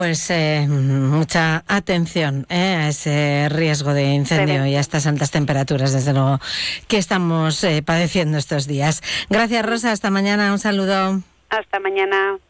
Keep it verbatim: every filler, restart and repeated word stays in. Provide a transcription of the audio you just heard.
Pues eh, mucha atención eh, a ese riesgo de incendio y a estas altas temperaturas, desde luego, que estamos eh, padeciendo estos días. Gracias, Rosa. Hasta mañana. Un saludo. Hasta mañana.